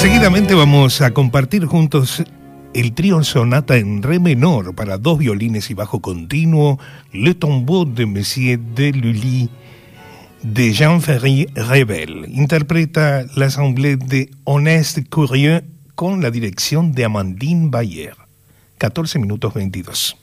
Seguidamente vamos a compartir juntos el trío sonata en re menor para dos violines y bajo continuo, Le Tombeau de Monsieur de Lully, de Jean-Ferry Rebel. Interpreta l'Assemblée de Honest Curieux con la dirección de Amandine Bayer. 14 minutos 22.